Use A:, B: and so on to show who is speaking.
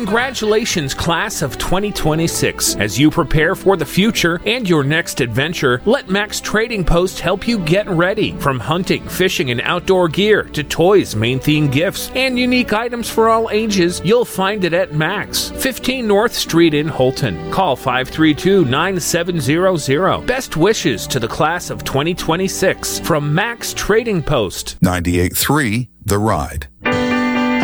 A: Congratulations, class of 2026. As you prepare for the future and your next adventure, let Max Trading Post help you get ready. From hunting, fishing, and outdoor gear to toys, main theme gifts, and unique items for all ages, you'll find it at Max, 15 North Street in Holton. Call 532-9700. Best wishes to the class of 2026 from Max Trading Post.
B: 98.3 The Ride.